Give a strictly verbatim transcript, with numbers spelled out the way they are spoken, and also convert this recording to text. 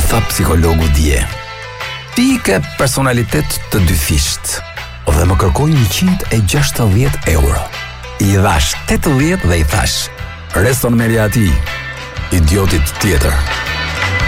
tha psikologu dje. Ti ke personalitet të dyfisht dhe më kërkoj njëqind e gjashtëdhjetë euro. I dhash tetëdhjetë dhe i thash, reston merja ati, idiotit tjetër.